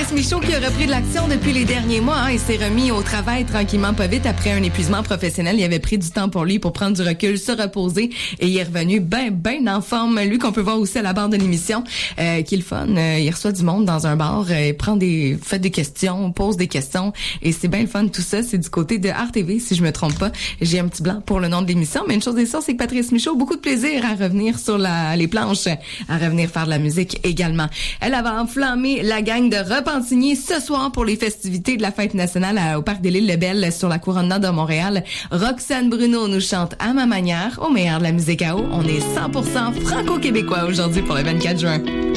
Patrice Michaud qui a repris de l'action depuis les derniers mois. Il s'est remis au travail tranquillement pas vite après un épuisement professionnel. Il avait pris du temps pour lui pour prendre du recul, se reposer et il est revenu ben en forme. Lui qu'on peut voir aussi à la barre de l'émission, qui est le fun. Il reçoit du monde dans un bar, fait des questions, pose des questions et c'est bien le fun tout ça. C'est du côté de RTV si je me trompe pas. J'ai un petit blanc pour le nom de l'émission, mais une chose est sûre, c'est que Patrice Michaud, beaucoup de plaisir à revenir sur les planches, à revenir faire de la musique également. Elle avait enflammé la gang de Repentigny ce soir pour les festivités de la fête nationale au Parc des L'Île-Lebel sur la Couronne de Montréal. Roxane Bruno nous chante à ma manière, au meilleur de la musique à eau. On est 100% franco-québécois aujourd'hui pour le 24 juin.